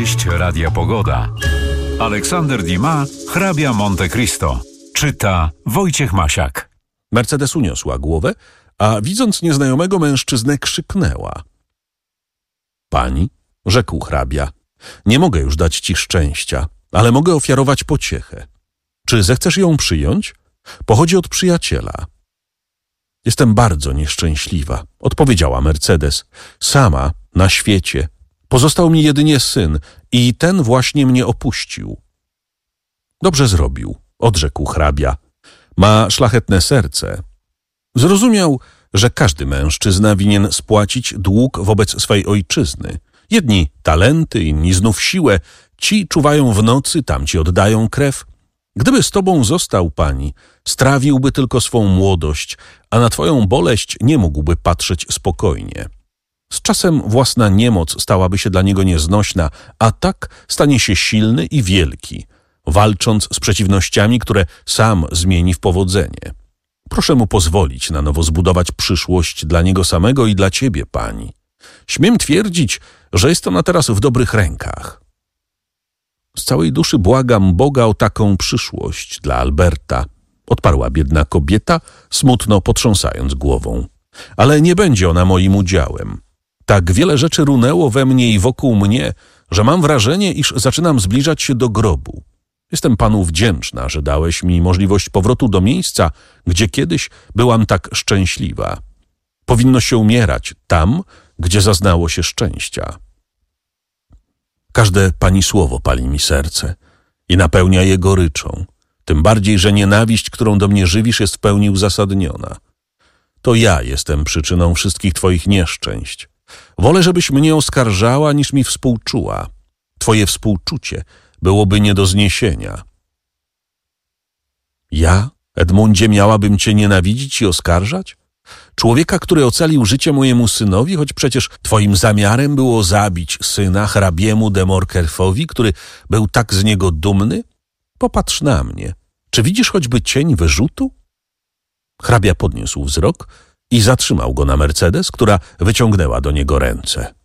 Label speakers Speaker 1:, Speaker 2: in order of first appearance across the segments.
Speaker 1: Opowieść Radia Pogoda. Aleksander Dumas, hrabia Monte Cristo. Czyta Wojciech Masiak.
Speaker 2: Mercedes uniosła głowę, a widząc nieznajomego mężczyznę krzyknęła. Pani, rzekł hrabia, nie mogę już dać ci szczęścia, ale mogę ofiarować pociechę. Czy zechcesz ją przyjąć? Pochodzi od przyjaciela. Jestem bardzo nieszczęśliwa, odpowiedziała Mercedes. Sama, na świecie. Pozostał mi jedynie syn i ten właśnie mnie opuścił. Dobrze zrobił, odrzekł hrabia. Ma szlachetne serce. Zrozumiał, że każdy mężczyzna winien spłacić dług wobec swej ojczyzny. Jedni talenty, inni znów siłę, ci czuwają w nocy, tamci oddają krew. Gdyby z tobą został, pani, strawiłby tylko swą młodość, a na twoją boleść nie mógłby patrzeć spokojnie. Z czasem własna niemoc stałaby się dla niego nieznośna, a tak stanie się silny i wielki, walcząc z przeciwnościami, które sam zmieni w powodzenie. Proszę mu pozwolić na nowo zbudować przyszłość dla niego samego i dla ciebie, pani. Śmiem twierdzić, że jest ona teraz w dobrych rękach. Z całej duszy błagam Boga o taką przyszłość dla Alberta, odparła biedna kobieta, smutno potrząsając głową. Ale nie będzie ona moim udziałem. Tak wiele rzeczy runęło we mnie i wokół mnie, że mam wrażenie, iż zaczynam zbliżać się do grobu. Jestem panu wdzięczna, że dałeś mi możliwość powrotu do miejsca, gdzie kiedyś byłam tak szczęśliwa. Powinno się umierać tam, gdzie zaznało się szczęścia. Każde pani słowo pali mi serce i napełnia je goryczą, tym bardziej, że nienawiść, którą do mnie żywisz, jest w pełni uzasadniona. To ja jestem przyczyną wszystkich twoich nieszczęść. Wolę, żebyś mnie oskarżała, niż mi współczuła. Twoje współczucie byłoby nie do zniesienia. Ja, Edmundzie, miałabym cię nienawidzić i oskarżać? Człowieka, który ocalił życie mojemu synowi, choć przecież twoim zamiarem było zabić syna hrabiemu de Morcerfowi, który był tak z niego dumny? Popatrz na mnie. Czy widzisz choćby cień wyrzutu? Hrabia podniósł wzrok i zatrzymał go na Mercedes, która wyciągnęła do niego ręce.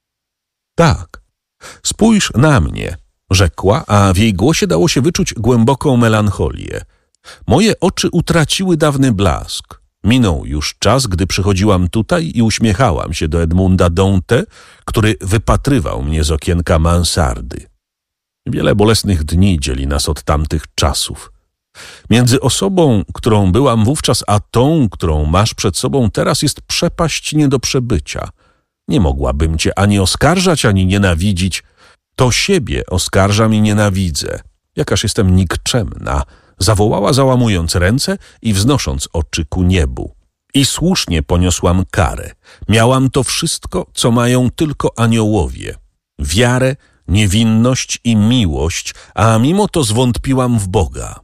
Speaker 2: Tak, spójrz na mnie, rzekła, a w jej głosie dało się wyczuć głęboką melancholię. Moje oczy utraciły dawny blask. Minął już czas, gdy przychodziłam tutaj i uśmiechałam się do Edmunda Dante, który wypatrywał mnie z okienka mansardy. Wiele bolesnych dni dzieli nas od tamtych czasów. Między osobą, którą byłam wówczas, a tą, którą masz przed sobą teraz, jest przepaść nie do przebycia. Nie mogłabym cię ani oskarżać, ani nienawidzić. To siebie oskarżam i nienawidzę. Jakaż jestem nikczemna, zawołała, załamując ręce i wznosząc oczy ku niebu. I słusznie poniosłam karę. Miałam to wszystko, co mają tylko aniołowie. Wiarę, niewinność i miłość, a mimo to zwątpiłam w Boga.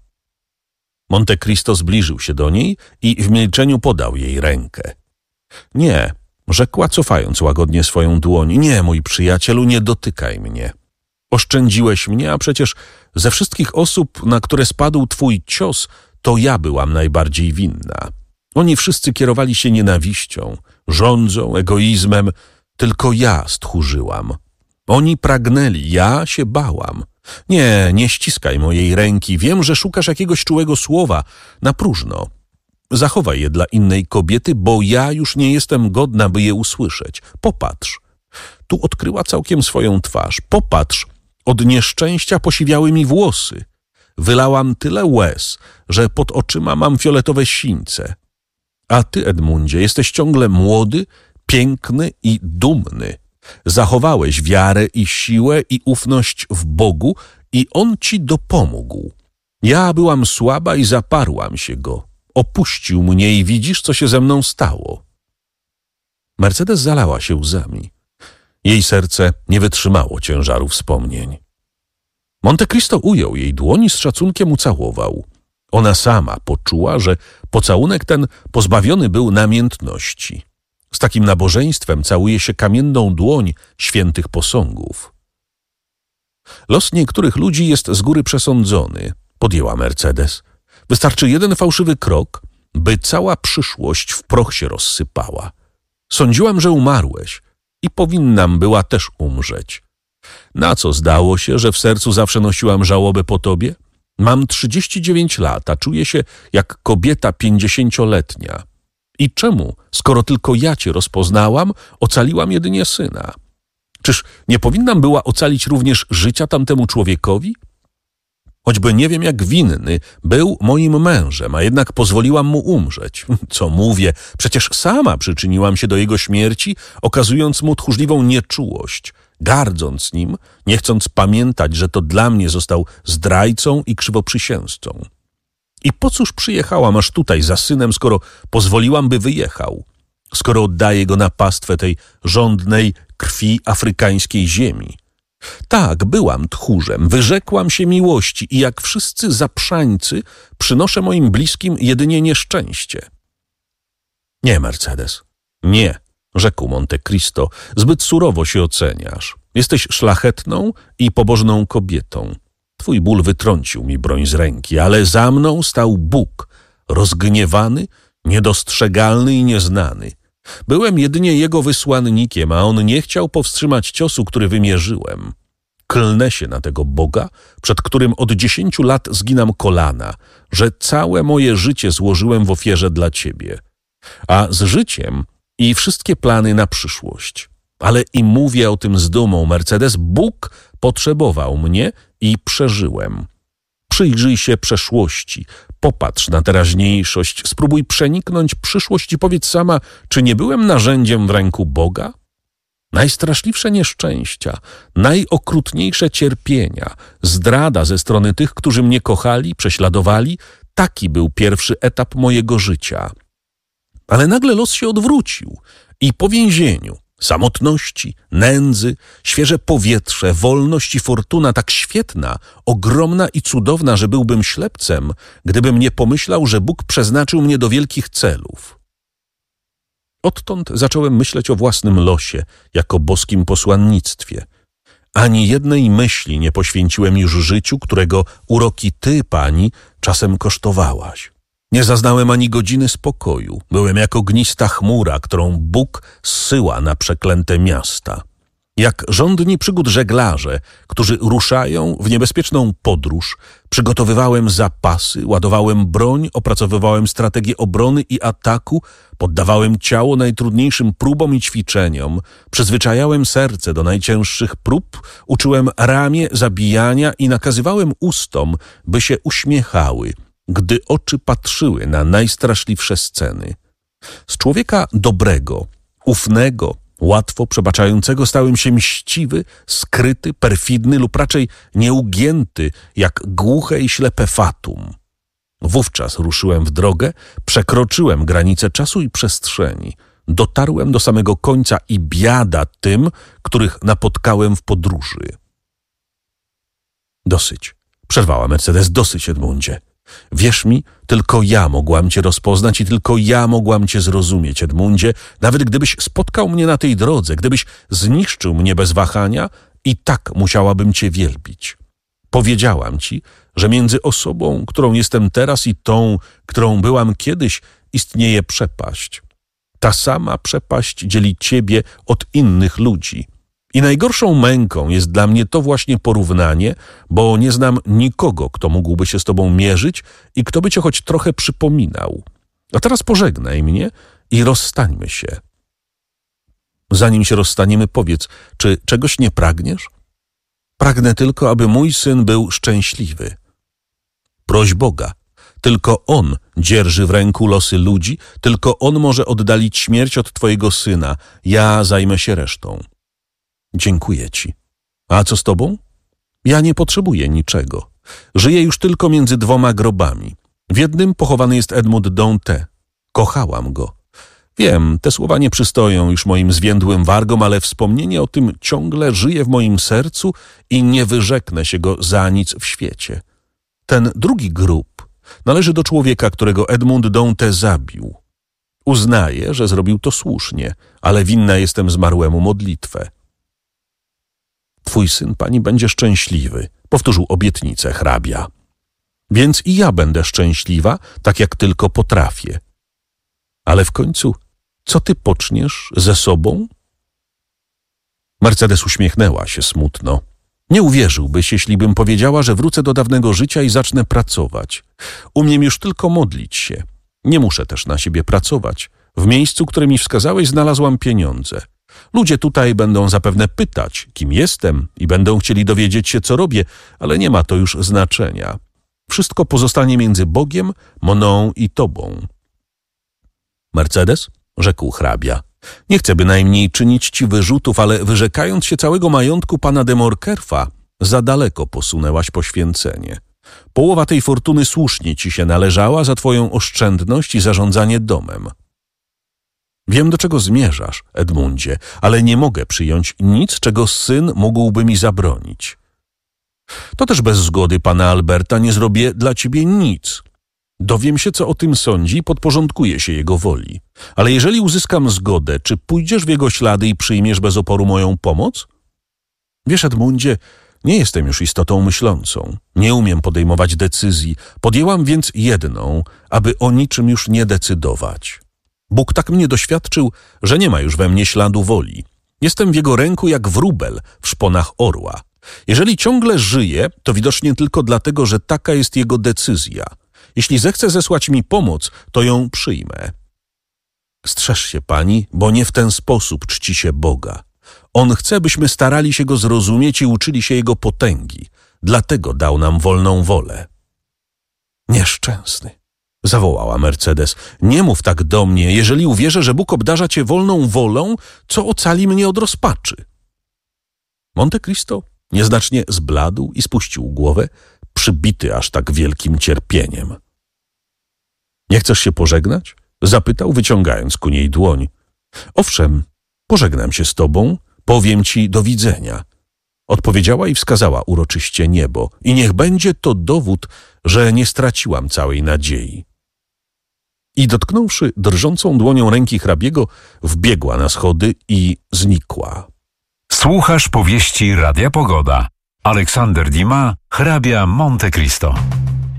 Speaker 2: Monte Cristo zbliżył się do niej i w milczeniu podał jej rękę. Nie, rzekła, cofając łagodnie swoją dłoń. Nie, mój przyjacielu, nie dotykaj mnie. Oszczędziłeś mnie, a przecież ze wszystkich osób, na które spadł twój cios, to ja byłam najbardziej winna. Oni wszyscy kierowali się nienawiścią, żądzą, egoizmem, tylko ja stchórzyłam. Oni pragnęli, ja się bałam. Nie, nie ściskaj mojej ręki, wiem, że szukasz jakiegoś czułego słowa, na próżno. Zachowaj je dla innej kobiety, bo ja już nie jestem godna, by je usłyszeć. Popatrz. Tu odkryła całkiem swoją twarz. Popatrz, od nieszczęścia posiwiały mi włosy. Wylałam tyle łez, że pod oczyma mam fioletowe sińce. A ty, Edmundzie, jesteś ciągle młody, piękny i dumny. Zachowałeś wiarę i siłę i ufność w Bogu i On ci dopomógł. Ja byłam słaba i zaparłam się Go. Opuścił mnie i widzisz, co się ze mną stało. Mercedes zalała się łzami. Jej serce nie wytrzymało ciężaru wspomnień. Monte Cristo ujął jej dłoń i z szacunkiem ucałował. Ona sama poczuła, że pocałunek ten pozbawiony był namiętności. Z takim nabożeństwem całuje się kamienną dłoń świętych posągów. Los niektórych ludzi jest z góry przesądzony, podjęła Mercedes. Wystarczy jeden fałszywy krok, by cała przyszłość w proch się rozsypała. Sądziłam, że umarłeś i powinnam była też umrzeć. Na co zdało się, że w sercu zawsze nosiłam żałobę po tobie? Mam 39 lat, a czuję się jak kobieta 50-letnia. I czemu, skoro tylko ja cię rozpoznałam, ocaliłam jedynie syna? Czyż nie powinnam była ocalić również życia tamtemu człowiekowi? Choćby nie wiem jak winny, był moim mężem, a jednak pozwoliłam mu umrzeć. Co mówię, przecież sama przyczyniłam się do jego śmierci, okazując mu tchórzliwą nieczułość, gardząc nim, nie chcąc pamiętać, że to dla mnie został zdrajcą i krzywoprzysięzcą. I po cóż przyjechałam aż tutaj za synem, skoro pozwoliłam, by wyjechał? Skoro oddaję go na pastwę tej żądnej krwi afrykańskiej ziemi? Tak, byłam tchórzem, wyrzekłam się miłości i jak wszyscy zaprzańcy przynoszę moim bliskim jedynie nieszczęście. Nie, Mercedes, nie, rzekł Monte Cristo, zbyt surowo się oceniasz. Jesteś szlachetną i pobożną kobietą. Twój ból wytrącił mi broń z ręki, ale za mną stał Bóg, rozgniewany, niedostrzegalny i nieznany. Byłem jedynie jego wysłannikiem, a on nie chciał powstrzymać ciosu, który wymierzyłem. Klnę się na tego Boga, przed którym od 10 lat zginam kolana, że całe moje życie złożyłem w ofierze dla ciebie. A z życiem i wszystkie plany na przyszłość. Ale i mówię o tym z dumą, Mercedes, Bóg potrzebował mnie i przeżyłem. Przyjrzyj się przeszłości, popatrz na teraźniejszość, spróbuj przeniknąć przyszłość i powiedz sama, czy nie byłem narzędziem w ręku Boga? Najstraszliwsze nieszczęścia, najokrutniejsze cierpienia, zdrada ze strony tych, którzy mnie kochali, prześladowali, taki był pierwszy etap mojego życia. Ale nagle los się odwrócił i po więzieniu, samotności, nędzy, świeże powietrze, wolność i fortuna tak świetna, ogromna i cudowna, że byłbym ślepcem, gdybym nie pomyślał, że Bóg przeznaczył mnie do wielkich celów. Odtąd zacząłem myśleć o własnym losie, jako boskim posłannictwie. Ani jednej myśli nie poświęciłem już życiu, którego uroki ty, pani, czasem kosztowałaś. Nie zaznałem ani godziny spokoju. Byłem jak ognista chmura, którą Bóg zsyła na przeklęte miasta. Jak żądni przygód żeglarze, którzy ruszają w niebezpieczną podróż, przygotowywałem zapasy, ładowałem broń, opracowywałem strategię obrony i ataku, poddawałem ciało najtrudniejszym próbom i ćwiczeniom, przyzwyczajałem serce do najcięższych prób, uczyłem ramię zabijania i nakazywałem ustom, by się uśmiechały, gdy oczy patrzyły na najstraszliwsze sceny. Z człowieka dobrego, ufnego, łatwo przebaczającego stałem się mściwy, skryty, perfidny lub raczej nieugięty, jak głuche i ślepe fatum. Wówczas ruszyłem w drogę, przekroczyłem granice czasu i przestrzeni. Dotarłem do samego końca i biada tym, których napotkałem w podróży. Dosyć, przerwała Mercedes, dosyć, Edmundzie. Wierz mi, tylko ja mogłam cię rozpoznać i tylko ja mogłam cię zrozumieć, Edmundzie. Nawet gdybyś spotkał mnie na tej drodze, gdybyś zniszczył mnie bez wahania, i tak musiałabym cię wielbić. Powiedziałam ci, że między osobą, którą jestem teraz i tą, którą byłam kiedyś, istnieje przepaść. Ta sama przepaść dzieli ciebie od innych ludzi. I najgorszą męką jest dla mnie to właśnie porównanie, bo nie znam nikogo, kto mógłby się z tobą mierzyć i kto by cię choć trochę przypominał. A teraz pożegnaj mnie i rozstańmy się. Zanim się rozstaniemy, powiedz, czy czegoś nie pragniesz? Pragnę tylko, aby mój syn był szczęśliwy. Proś Boga. Tylko On dzierży w ręku losy ludzi, tylko On może oddalić śmierć od twojego syna. Ja zajmę się resztą. Dziękuję ci. A co z tobą? Ja nie potrzebuję niczego. Żyję już tylko między 2 grobami. W jednym pochowany jest Edmund Dantes. Kochałam go. Wiem, te słowa nie przystoją już moim zwiędłym wargom, ale wspomnienie o tym ciągle żyje w moim sercu i nie wyrzeknę się go za nic w świecie. Ten drugi grób należy do człowieka, którego Edmund Dantes zabił. Uznaję, że zrobił to słusznie, ale winna jestem zmarłemu modlitwę. Twój syn, pani, będzie szczęśliwy, powtórzył obietnicę hrabia. Więc i ja będę szczęśliwa, tak jak tylko potrafię. Ale w końcu, co ty poczniesz ze sobą? Mercedes uśmiechnęła się smutno. Nie uwierzyłbyś, jeśli bym powiedziała, że wrócę do dawnego życia i zacznę pracować. Umiem już tylko modlić się. Nie muszę też na siebie pracować. W miejscu, które mi wskazałeś, znalazłam pieniądze. Ludzie tutaj będą zapewne pytać, kim jestem i będą chcieli dowiedzieć się, co robię, ale nie ma to już znaczenia. Wszystko pozostanie między Bogiem, mną i tobą. Mercedes, rzekł hrabia, nie chcę bynajmniej czynić ci wyrzutów, ale wyrzekając się całego majątku pana de Morkerfa, za daleko posunęłaś poświęcenie. Połowa tej fortuny słusznie ci się należała za twoją oszczędność i zarządzanie domem. Wiem, do czego zmierzasz, Edmundzie, ale nie mogę przyjąć nic, czego syn mógłby mi zabronić. To też bez zgody pana Alberta nie zrobię dla ciebie nic. Dowiem się, co o tym sądzi i podporządkuję się jego woli. Ale jeżeli uzyskam zgodę, czy pójdziesz w jego ślady i przyjmiesz bez oporu moją pomoc? Wiesz, Edmundzie, nie jestem już istotą myślącą. Nie umiem podejmować decyzji. Podjęłam więc jedną, aby o niczym już nie decydować. Bóg tak mnie doświadczył, że nie ma już we mnie śladu woli. Jestem w jego ręku jak wróbel w szponach orła. Jeżeli ciągle żyję, to widocznie tylko dlatego, że taka jest jego decyzja. Jeśli zechce zesłać mi pomoc, to ją przyjmę. Strzeż się pani, bo nie w ten sposób czci się Boga. On chce, byśmy starali się go zrozumieć i uczyli się jego potęgi. Dlatego dał nam wolną wolę. Nieszczęsny, zawołała Mercedes. Nie mów tak do mnie. Jeżeli uwierzę, że Bóg obdarza cię wolną wolą, co ocali mnie od rozpaczy? Monte Cristo nieznacznie zbladł i spuścił głowę, przybity aż tak wielkim cierpieniem. Nie chcesz się pożegnać? Zapytał, wyciągając ku niej dłoń. Owszem, pożegnam się z tobą, powiem ci do widzenia. Odpowiedziała i wskazała uroczyście niebo. I niech będzie to dowód, że nie straciłam całej nadziei. I dotknąwszy drżącą dłonią ręki hrabiego, wbiegła na schody i znikła.
Speaker 1: Słuchasz powieści Radia Pogoda. Aleksander Dumas, hrabia Monte Cristo.